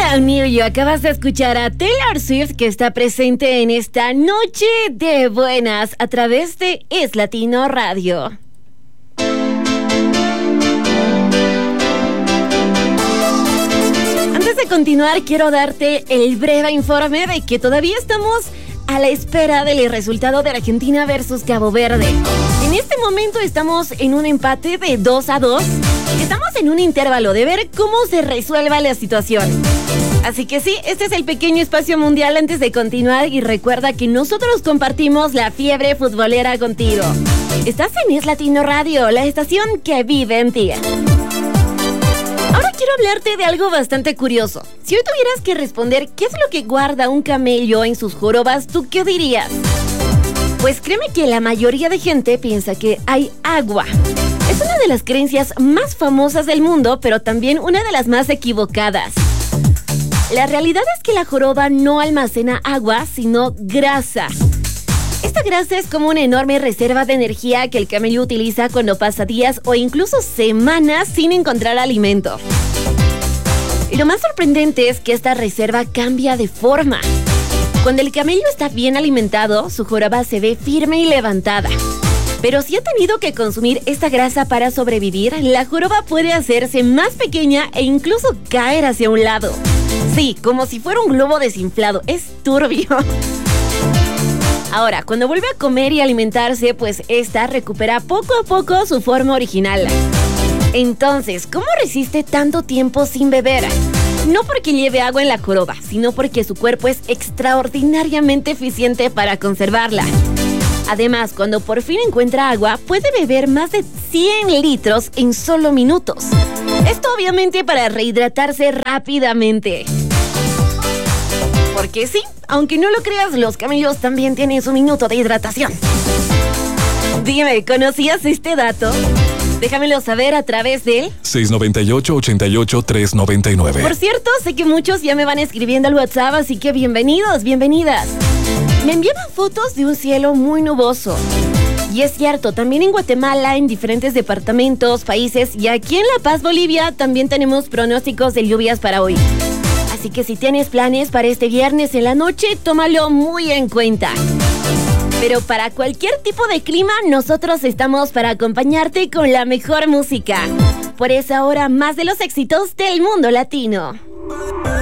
Brand New. Acabas de escuchar a Taylor Swift, que está presente en esta noche de buenas a través de Es Latino Radio. Antes de continuar, quiero darte el breve informe de que todavía estamos a la espera del resultado de Argentina versus Cabo Verde. En este momento estamos en un empate de 2-2. Estamos en un intervalo de ver cómo se resuelva la situación. Así que sí, este es el pequeño espacio mundial antes de continuar, y recuerda que nosotros compartimos la fiebre futbolera contigo. Estás en Es Latino Radio, la estación que vive en ti. Ahora quiero hablarte de algo bastante curioso. Si hoy tuvieras que responder qué es lo que guarda un camello en sus jorobas, ¿tú qué dirías? Pues créeme que la mayoría de gente piensa que hay agua. Es una de las creencias más famosas del mundo, pero también una de las más equivocadas. La realidad es que la joroba no almacena agua, sino grasa. Esta grasa es como una enorme reserva de energía que el camello utiliza cuando pasa días o incluso semanas sin encontrar alimento. Y lo más sorprendente es que esta reserva cambia de forma. Cuando el camello está bien alimentado, su joroba se ve firme y levantada. Pero si ha tenido que consumir esta grasa para sobrevivir, la joroba puede hacerse más pequeña e incluso caer hacia un lado. Sí, como si fuera un globo desinflado. Es turbio. Ahora, cuando vuelve a comer y alimentarse, pues esta recupera poco a poco su forma original. Entonces, ¿cómo resiste tanto tiempo sin beber? No porque lleve agua en la joroba, sino porque su cuerpo es extraordinariamente eficiente para conservarla. Además, cuando por fin encuentra agua, puede beber más de 100 litros en solo minutos. Esto obviamente para rehidratarse rápidamente. Porque sí, aunque no lo creas, los camellos también tienen su minuto de hidratación. Dime, ¿conocías este dato? Déjamelo saber a través del 698-88-399. Por cierto, sé que muchos ya me van escribiendo al WhatsApp, así que bienvenidos, bienvenidas. Me enviaban fotos de un cielo muy nuboso. Y es cierto, también en Guatemala, en diferentes departamentos, países, y aquí en La Paz, Bolivia, también tenemos pronósticos de lluvias para hoy. Así que si tienes planes para este viernes en la noche, tómalo muy en cuenta. Pero para cualquier tipo de clima, nosotros estamos para acompañarte con la mejor música. Por eso ahora más de los éxitos del mundo latino.